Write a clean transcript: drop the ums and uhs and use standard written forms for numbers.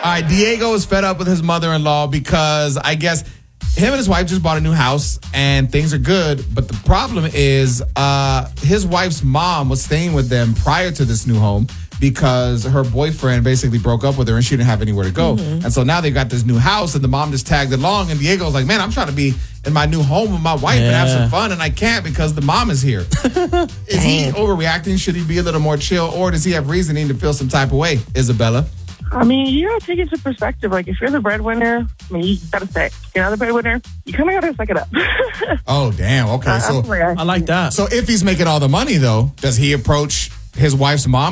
All right, Diego is fed up with his mother-in-law because I guess him and his wife just bought a new house and things are good. But the problem is his wife's mom was staying with them prior to this new home because her boyfriend basically broke up with her and she didn't have anywhere to go. Mm-hmm. And so now they've got this new house and the mom just tagged along. And Diego's like, man, I'm trying to be in my new home with my wife and have some fun. And I can't because the mom is here. Is he overreacting? Should he be a little more chill? Or does he have reasoning to feel some type of way, Isabella? I mean, you gotta take it into perspective. Like, if you're the breadwinner, I mean, you gotta say, you're not the breadwinner, you kind of gotta suck it up. Oh, damn. Okay. I like that. So if he's making all the money, though, does he approach his wife's mom